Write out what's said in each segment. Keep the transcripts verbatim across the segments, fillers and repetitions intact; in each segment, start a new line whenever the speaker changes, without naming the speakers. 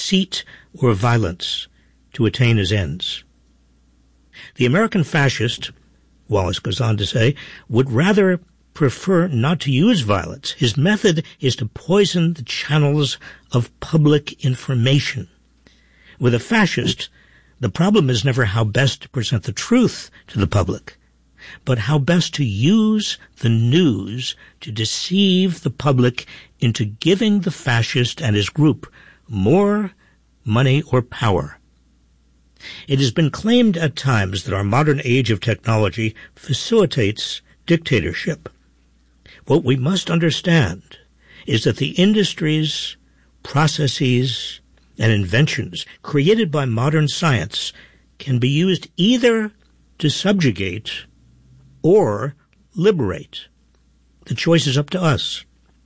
deceit or violence to attain his ends. The American fascist, Wallace goes on to say, would rather prefer not to use violence. His method is to poison the channels of public information. With a fascist, the problem is never how best to present the truth to the public, but how best to use the news to deceive the public into giving the fascist and his group more money or power. It has been claimed at times that our modern age of technology facilitates dictatorship. What we must understand is that the industries, processes, and inventions created by modern science can be used either to subjugate or liberate. The choice is up to us.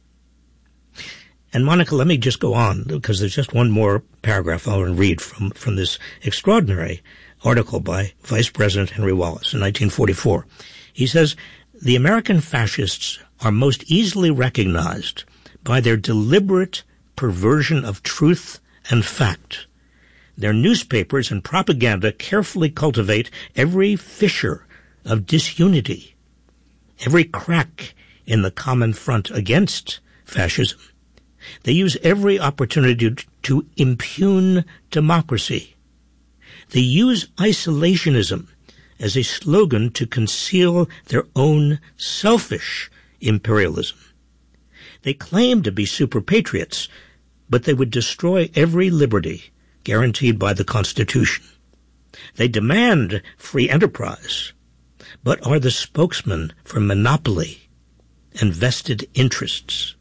And Monica, let me just go on, because there's just one more paragraph I want to read from, from this extraordinary article by Vice President Henry Wallace in nineteen forty-four. He says, "The American fascists are most easily recognized by their deliberate perversion of truth and fact. Their newspapers and propaganda carefully cultivate every fissure of disunity, every crack in the common front against fascism. They use every opportunity to, to impugn democracy. They use isolationism as a slogan to conceal their own selfish imperialism. They claim to be super patriots, but they would destroy every liberty guaranteed by the Constitution. They demand free enterprise, but are the spokesman for monopoly and vested interests."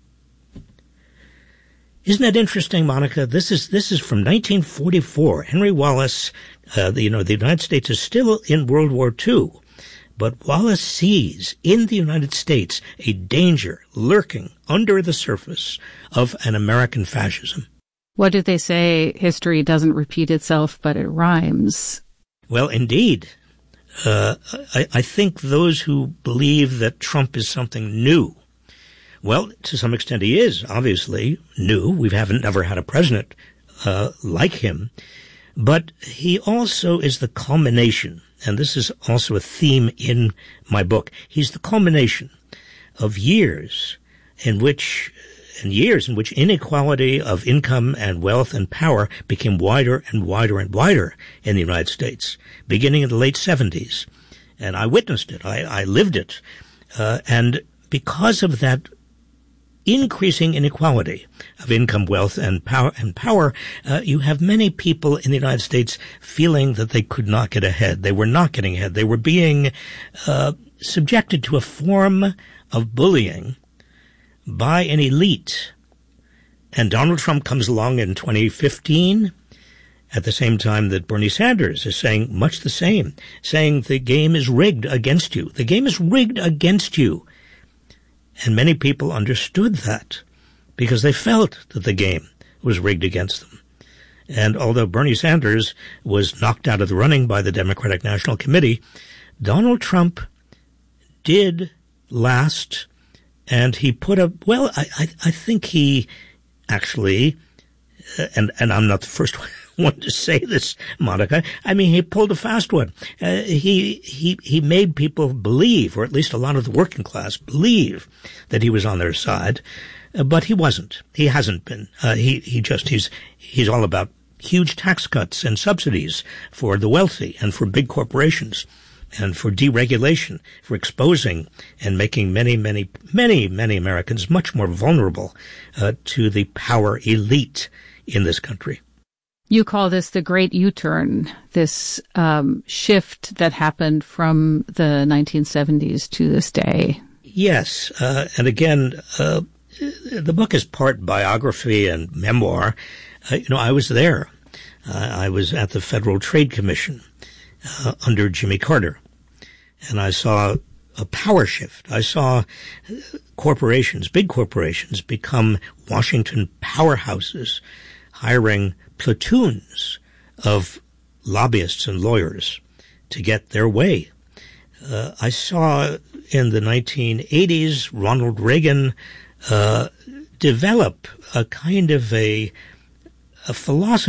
Isn't that interesting, Monica? This is this is from nineteen forty-four. Henry Wallace, uh, the, you know, the United States is still in World War Two, but Wallace sees in the United States a danger lurking under the surface of an American fascism.
What do they say? History doesn't repeat itself, but it rhymes.
Well, indeed. Uh, I, I think those who believe that Trump is something new, well, to some extent he is, obviously, new. We haven't never had a president uh, like him. But he also is the culmination, and this is also a theme in my book, he's the culmination of years in which, and years in which inequality of income and wealth and power became wider and wider and wider in the United States, beginning in the late seventies. And I witnessed it. I, I lived it. Uh, and because of that increasing inequality of income, wealth, and power, and power, uh, you have many people in the United States feeling that they could not get ahead. They were not getting ahead. They were being uh, subjected to a form of bullying by an elite. And Donald Trump comes along in twenty fifteen, at the same time that Bernie Sanders is saying much the same, saying the game is rigged against you. The game is rigged against you. And many people understood that because they felt that the game was rigged against them. And although Bernie Sanders was knocked out of the running by the Democratic National Committee, Donald Trump did last, and he put up, well, I, I, I think he actually, and, and I'm not the first one to say this, Monica, I mean, he pulled a fast one. Uh, he, he, he made people believe, or at least a lot of the working class believe, that he was on their side, uh, but he wasn't. He hasn't been. Uh, he, he just, he's, he's all about huge tax cuts and subsidies for the wealthy and for big corporations and for deregulation, for exposing and making many, many, many, many Americans much more vulnerable uh, to the power elite in this country.
You call this the Great U-turn, this um, shift that happened from the nineteen seventies to this day.
Yes. Uh, and again, uh, the book is part biography and memoir. Uh, you know, I was there. Uh, I was at the Federal Trade Commission uh, under Jimmy Carter. And I saw a power shift. I saw corporations, big corporations, become Washington powerhouses, hiring platoons of lobbyists and lawyers to get their way. Uh, I saw in the nineteen eighties Ronald Reagan uh, develop a kind of a, a philosophy